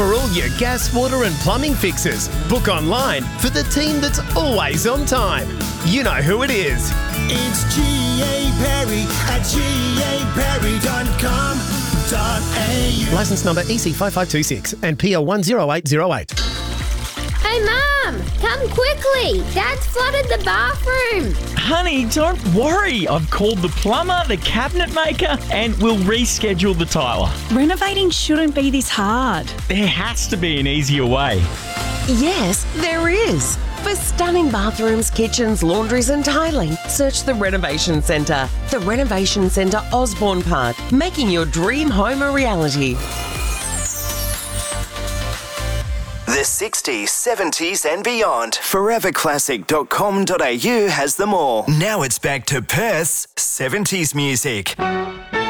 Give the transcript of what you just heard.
For all your gas, water and plumbing fixes, book online for the team that's always on time. You know who it is. It's G.A. Perry at gaperry.com.au. Licence number EC5526 and PL 10808. Hey, Mum, come quickly. Dad's flooded the bathroom. Honey, don't worry. I've called the plumber, the cabinet maker, and we'll reschedule the tiler. Renovating shouldn't be this hard. There has to be an easier way. Yes, there is. For stunning bathrooms, kitchens, laundries and tiling, search the Renovation Centre. The Renovation Centre, Osborne Park, making your dream home a reality. The 60s, 70s and beyond. Foreverclassic.com.au has them all. Now it's back to Perth's 70s music.